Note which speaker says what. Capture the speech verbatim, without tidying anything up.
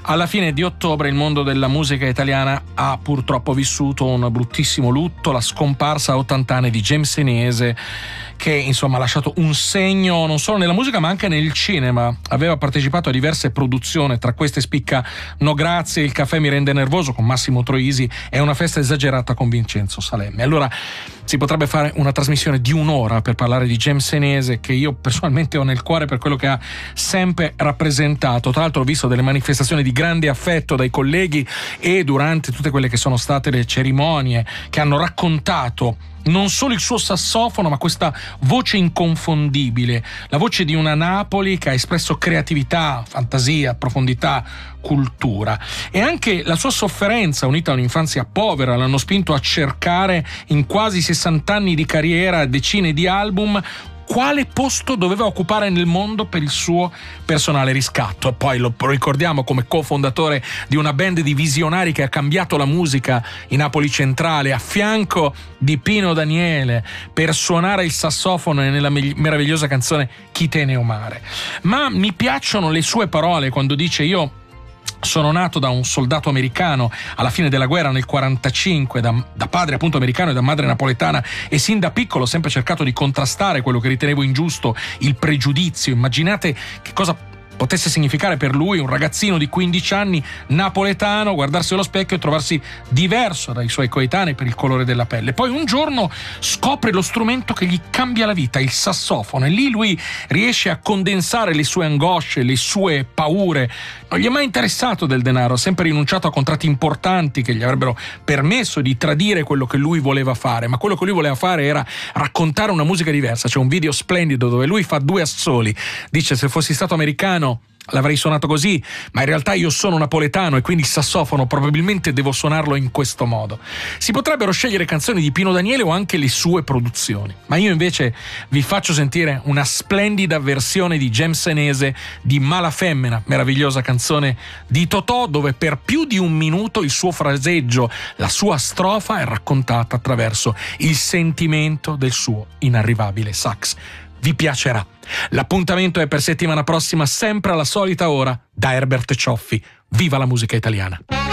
Speaker 1: Alla fine di ottobre il mondo della musica italiana ha purtroppo vissuto un bruttissimo lutto, la scomparsa a ottanta anni di James Senese, che insomma ha lasciato un segno non solo nella musica ma anche nel cinema. Aveva partecipato a diverse produzioni, tra queste spicca No Grazie, Il caffè mi rende nervoso con Massimo Troisi e Una festa esagerata con Vincenzo Salemme. Allora si potrebbe fare una trasmissione di un'ora per parlare di James Senese, che io personalmente ho nel cuore per quello che ha sempre rappresentato. Tra l'altro ho visto delle manifestazioni di grande affetto dai colleghi e durante tutte quelle che sono state le cerimonie che hanno raccontato non solo il suo sassofono, ma questa voce inconfondibile, la voce di una Napoli che ha espresso creatività, fantasia, profondità, cultura. E anche la sua sofferenza, unita a un'infanzia povera, l'hanno spinto a cercare in quasi sessanta anni di carriera, decine di album, quale posto doveva occupare nel mondo per il suo personale riscatto. E poi lo ricordiamo come cofondatore di una band di visionari che ha cambiato la musica in Napoli centrale, a fianco di Pino Daniele, per suonare il sassofono nella meravigliosa canzone Chi te ne omare. Ma mi piacciono le sue parole quando dice: io sono nato da un soldato americano alla fine della guerra nel quarantacinque, da, da padre appunto americano e da madre napoletana, e sin da piccolo ho sempre cercato di contrastare quello che ritenevo ingiusto, il pregiudizio. Immaginate che cosa potesse significare per lui, un ragazzino di quindici anni napoletano, guardarsi allo specchio e trovarsi diverso dai suoi coetanei per il colore della pelle. Poi un giorno scopre lo strumento che gli cambia la vita, il sassofono, e lì lui riesce a condensare le sue angosce, le sue paure. Non gli è mai interessato del denaro, ha sempre rinunciato a contratti importanti che gli avrebbero permesso di tradire quello che lui voleva fare, ma quello che lui voleva fare era raccontare una musica diversa. C'è un video splendido dove lui fa due assoli, dice: se fossi stato americano l'avrei suonato così, ma in realtà io sono napoletano e quindi il sassofono probabilmente devo suonarlo in questo modo. Si potrebbero scegliere canzoni di Pino Daniele o anche le sue produzioni, ma io invece vi faccio sentire una splendida versione di James Senese di Mala Femmina, meravigliosa canzone di Totò, dove per più di un minuto il suo fraseggio, la sua strofa è raccontata attraverso il sentimento del suo inarrivabile sax. Vi piacerà. L'appuntamento è per settimana prossima, sempre alla solita ora, da Herbert Cioffi. Viva la musica italiana!